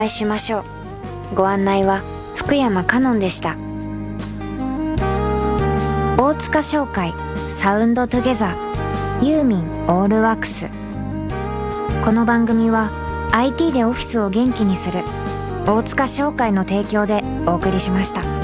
お会いしましょう。ご案内は福山香音でした。大塚商会サウンドトゥゲザーユーミンオールワックス。この番組は IT でオフィスを元気にする大塚商会の提供でお送りしました。